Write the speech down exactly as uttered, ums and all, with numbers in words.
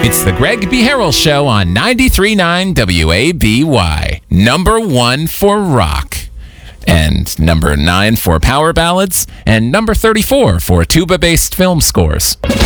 It's the Greg B. Harrell Show on ninety-three point nine W A B Y. Number one for rock. And number nine for power ballads. And number thirty-four for tuba-based film scores.